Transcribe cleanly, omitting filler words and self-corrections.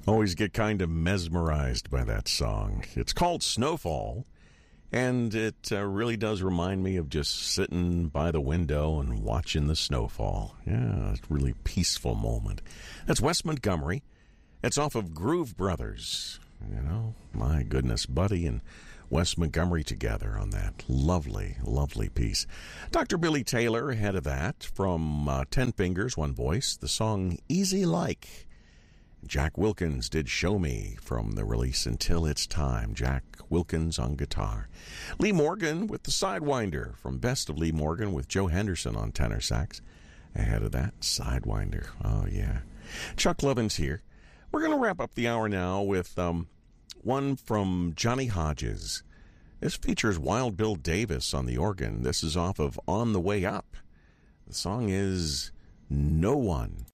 Always get kind of mesmerized by that song. It's called Snowfall, and it really does remind me of just sitting by the window and watching the snowfall. Yeah, it's a really peaceful moment. That's Wes Montgomery. It's off of Groove Brothers. You know, my goodness, Buddy and Wes Montgomery together on that lovely, lovely piece. Dr. Billy Taylor ahead of that from 10 Fingers, One Voice, the song Easy Like. Jack Wilkins did Show Me from the release Until It's Time. Jack Wilkins on guitar. Lee Morgan with the Sidewinder from Best of Lee Morgan with Joe Henderson on tenor sax. Ahead of that, Sidewinder. Oh, yeah. Chuck Lovins here. We're going to wrap up the hour now with one from Johnny Hodges. This features Wild Bill Davis on the organ. This is off of On the Way Up. The song is No One.